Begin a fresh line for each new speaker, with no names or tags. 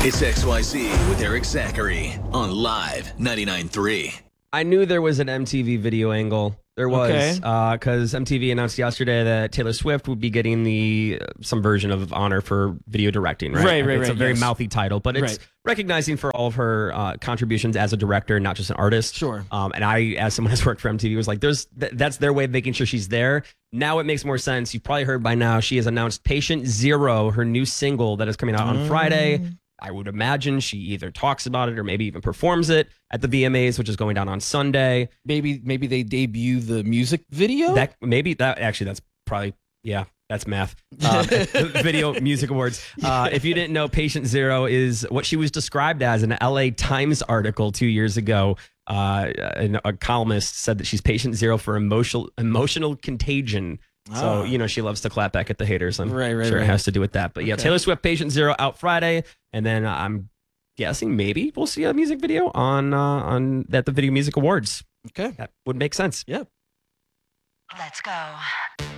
It's XYZ with Eric Zachary on Live 99.3.
I knew there was an MTV video angle. There was, because MTV announced yesterday that Taylor Swift would be getting some version of honor for video directing, right?
Right,
It's a very
yes.
mouthy title, but it's recognizing for all of her contributions as a director, not just an artist.
Sure.
And I, as someone who's worked for MTV, was like, that's their way of making sure she's there. Now it makes more sense. You've probably heard by now, she has announced Patient Zero, her new single that is coming out on Friday. I would imagine she either talks about it or maybe even performs it at the VMAs, which is going down on Sunday.
Maybe they debut the music video.
That's probably, that's math. Video Music Awards. If you didn't know, Patient Zero is what she was described as in an LA Times article 2 years ago. A columnist said that she's Patient Zero for emotional contagion. So, she loves to clap back at the haters. I'm sure it has to do with that. But yeah, Taylor Swift, Patient Zero out Friday. And then I'm guessing maybe we'll see a music video at the Video Music Awards.
Okay.
That would make sense.
Yeah.
Let's go.